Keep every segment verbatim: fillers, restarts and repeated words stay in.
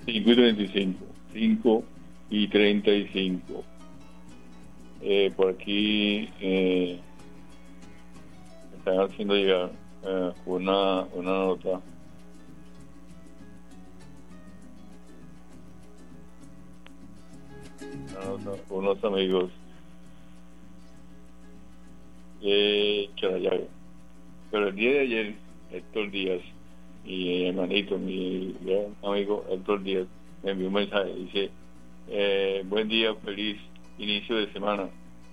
cinco y treinta y cinco. cinco y treinta y cinco. Eh, por aquí eh, están haciendo llegar eh, una, una nota. Una nota, unos amigos de Charayago. Pero el día de ayer, Héctor Díaz, mi hermanito, mi gran amigo Héctor Díaz, me envió un mensaje. Dice, eh, buen día, feliz inicio de semana.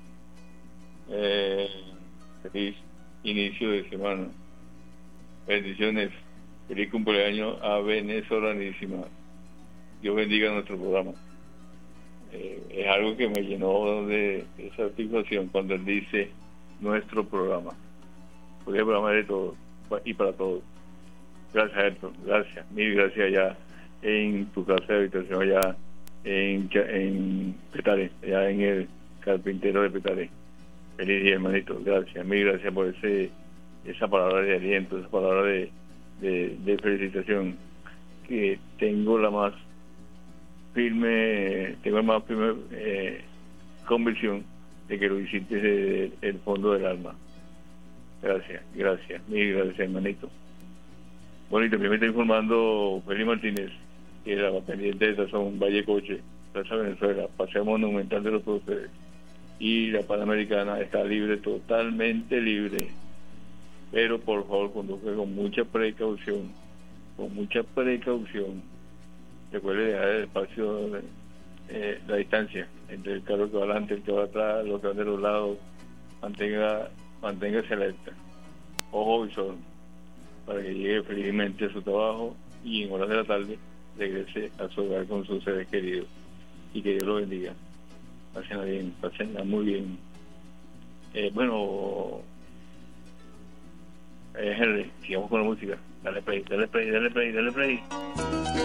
Eh, feliz inicio de semana. Bendiciones. Feliz cumpleaños a Venezolanísima. Dios bendiga nuestro programa. Eh, es algo que me llenó de, de satisfacción cuando él dice nuestro programa. Porque el programa es de todos y para todos. Gracias, Héctor. Gracias. Mil gracias allá en tu casa de habitación, allá en, en Petare, allá en el Carpintero de Petare. Feliz día, hermanito. Gracias. Mil gracias por ese esa palabra de aliento, esa palabra de, de, de felicitación. Que tengo la más firme, tengo la más firme eh, convicción de que lo hiciste desde el fondo del alma. Gracias, gracias, mil gracias, hermanito. Bueno, y también me está informando Félix Martínez que la pendiente de Tazón Valle Coche, Plaza Venezuela, Paseo Monumental de los Próceres y la Panamericana está libre, totalmente libre. Pero por favor conduzca con mucha precaución, con mucha precaución. Recuerde dejar el espacio, eh, la distancia entre el carro que va adelante, el que va atrás, los que van de los lados. Mantenga, manténgase alerta. Ojo visor, para que llegue felizmente a su trabajo y en horas de la tarde regrese a su hogar con sus seres queridos. Y que Dios lo bendiga. Pásenla bien, pásenla muy bien. Eh, bueno, eh, Henry, sigamos con la música. Dale play, dale play, dale play, dale play.